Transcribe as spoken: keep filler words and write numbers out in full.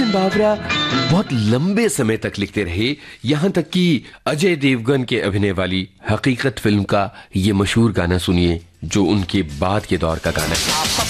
करण बावरा बहुत लंबे समय तक लिखते रहे, यहां तक कि अजय देवगन के अभिनय वाली हकीकत फिल्म का ये मशहूर गाना सुनिए, जो उनके बाद के दौर का गाना है।